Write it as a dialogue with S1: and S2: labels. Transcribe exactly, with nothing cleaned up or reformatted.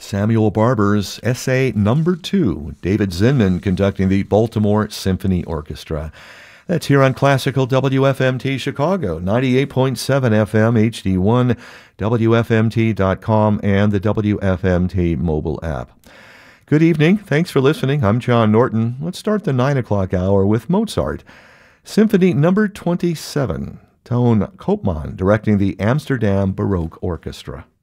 S1: Samuel Barber's Essay Number Two, David Zinman conducting the Baltimore Symphony Orchestra. That's here on Classical W F M T Chicago, ninety-eight point seven F M H D one, W F M T dot com, and the W F M T mobile app. Good evening. Thanks for listening. I'm John Norton. Let's start the nine o'clock hour with Mozart. Symphony Number twenty-seven, Toon Koopman directing the Amsterdam Baroque Orchestra.